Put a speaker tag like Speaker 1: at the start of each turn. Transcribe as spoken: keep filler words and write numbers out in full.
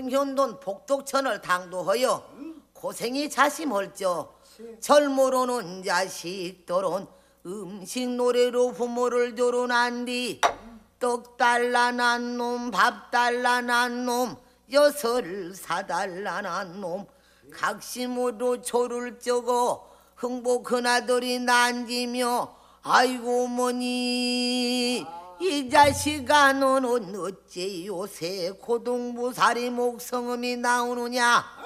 Speaker 1: 금현돈 복덕천을 당도하여 고생이 자심할저 절모로는 자식들은 음식 노래로 부모를 조론한 뒤 떡 달라난 놈, 밥 달라난 놈, 엿을 사달라난 놈 각심으로 조를 쩌고 흥복한 아들이 난지며 아이고 어머니 이 자식아 너는 어째 요새 고동부살이 목성음이 나오느냐